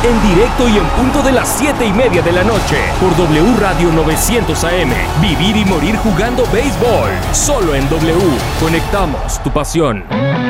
en directo y en punto de las 7:30 de la noche, por W Radio 900 AM. Vivir y morir jugando béisbol, solo en W. Conectamos tu pasión.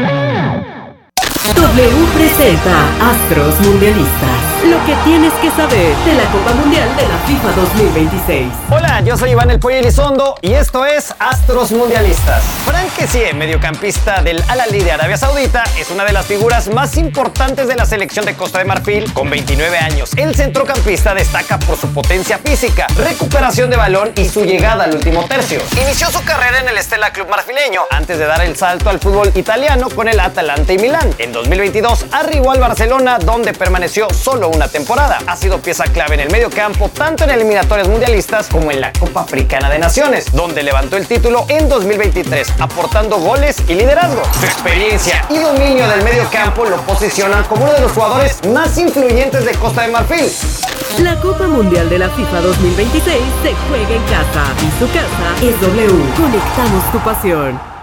W presenta Astros Mundialistas. Lo que tienes que saber de la Copa Mundial de la FIFA 2026. Hola, yo soy Iván El Pollo Elizondo y esto es Astros Mundialistas. Frank Kessie, mediocampista del Al-Ahly de Arabia Saudita, es una de las figuras más importantes de la selección de Costa de Marfil. Con 29 años, el centrocampista destaca por su potencia física, recuperación de balón y su llegada al último tercio. Inició su carrera en el Stella Club marfileño antes de dar el salto al fútbol italiano con el Atalanta y Milán. En 2022 arribó al Barcelona, donde permaneció solo una temporada. Ha sido pieza clave en el mediocampo, tanto en eliminatorias mundialistas como en la Copa Africana de Naciones, donde levantó el título en 2023, aportando goles y liderazgo. Su experiencia y dominio del mediocampo lo posicionan como uno de los jugadores más influyentes de Costa de Marfil. La Copa Mundial de la FIFA 2026 se juega en casa y su casa es W. Conectamos tu pasión.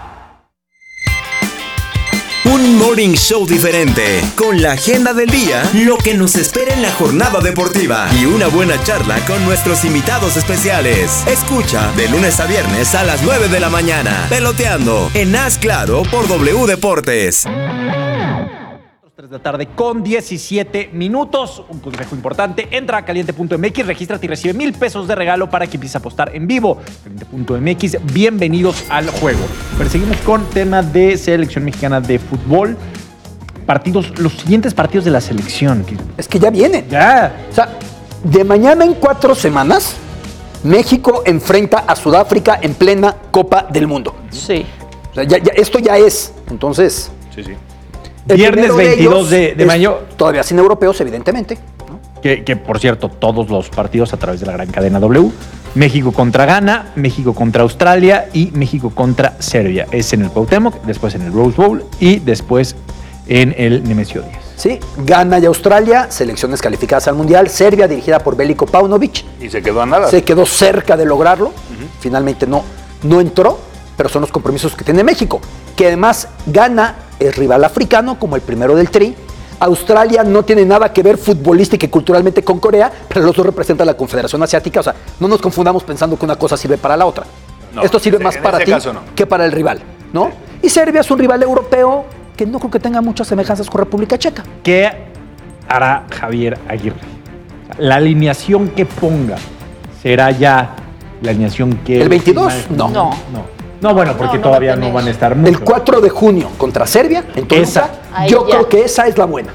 Un morning show diferente, con la agenda del día, lo que nos espera en la jornada deportiva y una buena charla con nuestros invitados especiales. Escucha de lunes a viernes a las 9 de la mañana, Peloteando, en Haz Claro por W Deportes. 3 de la tarde con 17 minutos. Un consejo importante: entra a caliente.mx, regístrate y recibe $1,000 de regalo para que empieces a apostar en vivo. Caliente.mx, bienvenidos al juego. Pero seguimos con tema de selección mexicana de fútbol. Los siguientes partidos de la selección. Es que ya vienen. Ya. O sea, de mañana en 4 semanas, México enfrenta a Sudáfrica en plena Copa del Mundo. Sí. O sea, esto ya es. Entonces. Sí. Viernes 22 de mayo. Todavía sin europeos, evidentemente, ¿no? Que, por cierto, todos los partidos a través de la gran cadena W. México contra Ghana, México contra Australia y México contra Serbia. Es en el Cuauhtémoc, después en el Rose Bowl y después en el Nemesio 10. Sí, Ghana y Australia, selecciones calificadas al Mundial. Serbia, dirigida por Veliko Paunovic. Y se quedó a nada. Se quedó cerca de lograrlo. Finalmente no entró, pero son los compromisos que tiene México. Que además Ghana es rival africano, como el primero del Tri. Australia no tiene nada que ver futbolística y culturalmente con Corea, pero los dos representan la Confederación Asiática. O sea, no nos confundamos pensando que una cosa sirve para la otra. No, esto sirve más para ti que para el rival, ¿no? Y Serbia es un rival europeo que no creo que tenga muchas semejanzas con República Checa. ¿Qué hará Javier Aguirre? La alineación que ponga será ya la alineación que... ¿El 22? No, bueno, porque todavía no van a estar mucho. El 4 de junio contra Serbia, entonces yo creo que esa es la buena.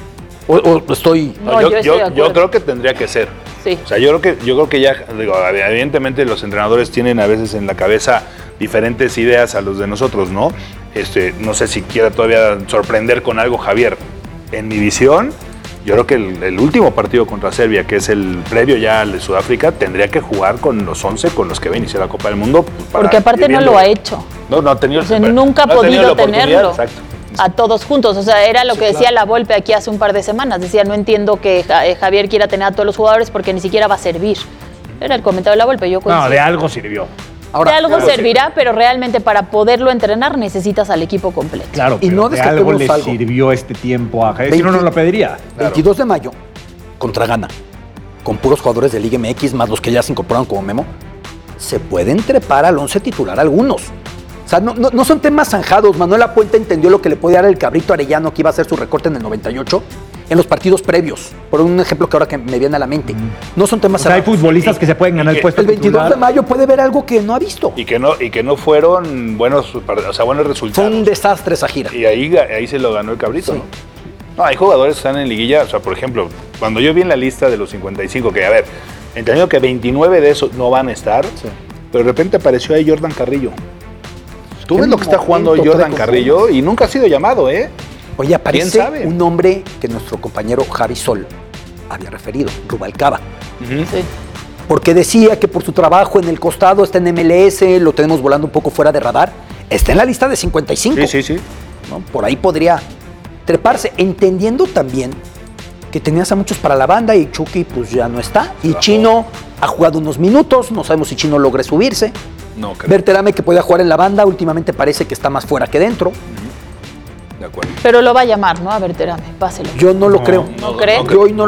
O estoy... No, yo creo que tendría que ser. Sí. O sea, yo creo que ya, digo, evidentemente los entrenadores tienen a veces en la cabeza diferentes ideas a los de nosotros, ¿no? No sé si quiera todavía sorprender con algo Javier. En mi visión, yo creo que el último partido contra Serbia, que es el previo ya al de Sudáfrica, tendría que jugar con los 11 con los que va a iniciar la Copa del Mundo. Porque aparte no lo ha hecho. No ha tenido. O sea, nunca ha podido tenerlo. Exacto. A todos juntos. O sea, era lo que decía la Volpe aquí hace un par de semanas. Decía, no entiendo que Javier quiera tener a todos los jugadores porque ni siquiera va a servir. Era el comentario de la Volpe. Yo coincido. No, de algo sirvió. Ahora, de algo servirá, pero realmente para poderlo entrenar necesitas al equipo completo. Claro, pero y no de algo le sirvió este tiempo a Javier. Si no, no lo pediría. 22 de mayo contra Ghana, con puros jugadores de Liga MX, más los que ya se incorporaron como Memo, se pueden trepar al 11 titular algunos. O sea, no son temas zanjados. Manuel Lapuente entendió lo que le podía dar el Cabrito Arellano, que iba a hacer su recorte en el 98, en los partidos previos. Por un ejemplo que ahora que me viene a la mente. No son temas zanjados. Hay futbolistas que se pueden ganar el puesto el 22 titular. De mayo puede ver algo que no ha visto. Y que no fueron buenos resultados. Fue un desastre esa gira. Y ahí se lo ganó el Cabrito, sí. ¿no? Hay jugadores que están en liguilla. O sea, por ejemplo, cuando yo vi en la lista de los 55, que a ver, entendido que 29 de esos no van a estar, pero de repente apareció ahí Jordan Carrillo. Tú ves lo que está jugando Jordan Carrillo y nunca ha sido llamado, ¿eh? Oye, aparece un nombre que nuestro compañero Javi Sol había referido, Rubalcaba. Sí. Porque decía que por su trabajo en el costado está en MLS, lo tenemos volando un poco fuera de radar. Está en la lista de 55. Sí. ¿No? Por ahí podría treparse, entendiendo también que tenías a muchos para la banda y Chucky pues ya no está. Y Chino ha jugado unos minutos, no sabemos si Chino logre subirse. No creo. Berterame, que podía jugar en la banda, últimamente parece que está más fuera que dentro. De acuerdo. Pero lo va a llamar, ¿no? A Berterame, páselo. Yo no lo creo. ¿No cree? Yo hoy no